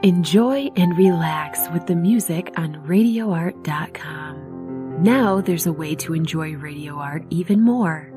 Enjoy and relax with the music on RadioArt.com. Now there's a way to enjoy Radio Art even more.